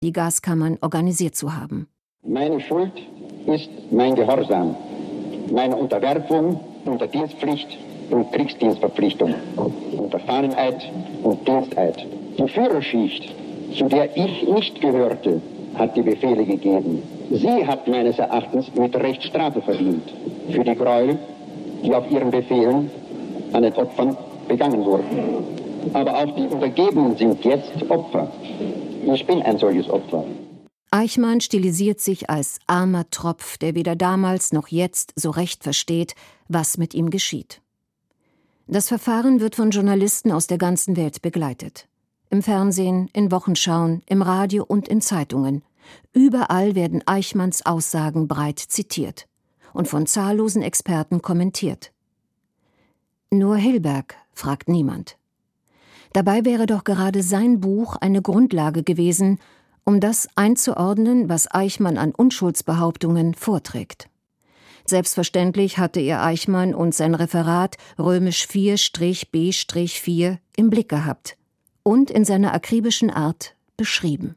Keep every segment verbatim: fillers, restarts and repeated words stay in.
die Gaskammern organisiert zu haben. Meine Schuld ist mein Gehorsam, meine Unterwerfung unter Dienstpflicht und Kriegsdienstverpflichtung, unter Fahneneid und Diensteid. Die Führerschicht, zu der ich nicht gehörte, hat die Befehle gegeben. Sie hat meines Erachtens mit Recht Strafe verdient für die Gräuel, die auf ihren Befehlen an den Opfern begangen wurden. Aber auch die Untergebenen sind jetzt Opfer. Ich bin ein solches Opfer. Eichmann stilisiert sich als armer Tropf, der weder damals noch jetzt so recht versteht, was mit ihm geschieht. Das Verfahren wird von Journalisten aus der ganzen Welt begleitet. Im Fernsehen, in Wochenschauen, im Radio und in Zeitungen. Überall werden Eichmanns Aussagen breit zitiert und von zahllosen Experten kommentiert. Nur Hilberg fragt niemand. Dabei wäre doch gerade sein Buch eine Grundlage gewesen, um das einzuordnen, was Eichmann an Unschuldsbehauptungen vorträgt. Selbstverständlich hatte er Eichmann und sein Referat römisch vier B vier im Blick gehabt und in seiner akribischen Art beschrieben.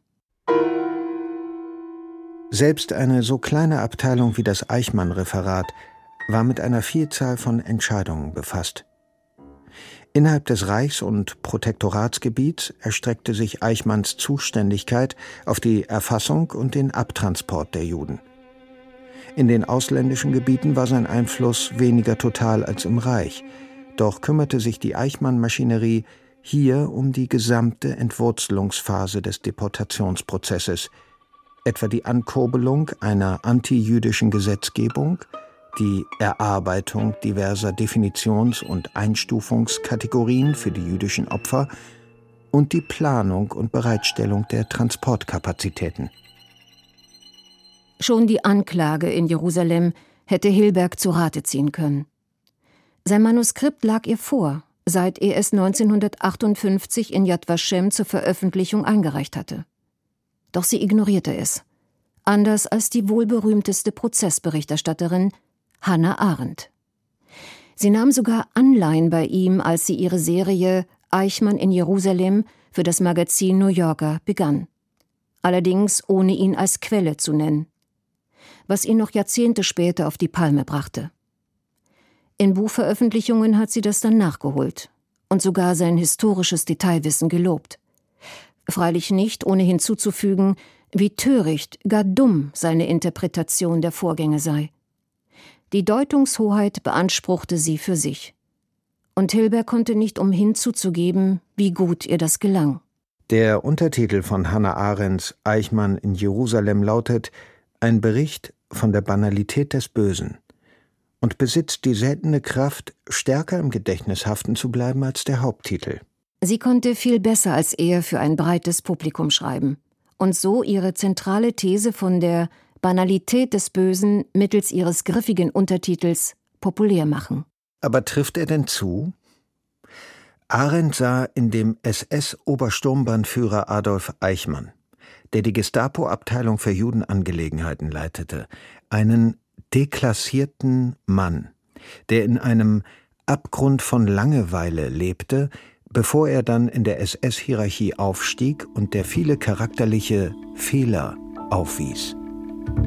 Selbst eine so kleine Abteilung wie das Eichmann-Referat war mit einer Vielzahl von Entscheidungen befasst. Innerhalb des Reichs- und Protektoratsgebiets erstreckte sich Eichmanns Zuständigkeit auf die Erfassung und den Abtransport der Juden. In den ausländischen Gebieten war sein Einfluss weniger total als im Reich, doch kümmerte sich die Eichmann-Maschinerie hier um die gesamte Entwurzelungsphase des Deportationsprozesses, etwa die Ankurbelung einer antijüdischen Gesetzgebung, die Erarbeitung diverser Definitions- und Einstufungskategorien für die jüdischen Opfer und die Planung und Bereitstellung der Transportkapazitäten. Schon die Anklage in Jerusalem hätte Hilberg zu Rate ziehen können. Sein Manuskript lag ihr vor, seit er es neunzehnhundertachtundfünfzig in Yad Vashem zur Veröffentlichung eingereicht hatte. Doch sie ignorierte es, anders als die wohlberühmteste Prozessberichterstatterin Hannah Arendt. Sie nahm sogar Anleihen bei ihm, als sie ihre Serie Eichmann in Jerusalem für das Magazin New Yorker begann. Allerdings ohne ihn als Quelle zu nennen, was ihn noch Jahrzehnte später auf die Palme brachte. In Buchveröffentlichungen hat sie das dann nachgeholt und sogar sein historisches Detailwissen gelobt. Freilich nicht, ohne hinzuzufügen, wie töricht, gar dumm seine Interpretation der Vorgänge sei. Die Deutungshoheit beanspruchte sie für sich. Und Hilberg konnte nicht umhin zuzugeben, wie gut ihr das gelang. Der Untertitel von Hannah Arendts Eichmann in Jerusalem lautet »Ein Bericht von der Banalität des Bösen« und besitzt die seltene Kraft, stärker im Gedächtnis haften zu bleiben als der Haupttitel. Sie konnte viel besser als er für ein breites Publikum schreiben und so ihre zentrale These von der Banalität des Bösen mittels ihres griffigen Untertitels populär machen. Aber trifft er denn zu? Arendt sah in dem S S-Obersturmbannführer Adolf Eichmann, der die Gestapo-Abteilung für Judenangelegenheiten leitete, einen deklassierten Mann, der in einem Abgrund von Langeweile lebte, bevor er dann in der S S-Hierarchie aufstieg und der viele charakterliche Fehler aufwies.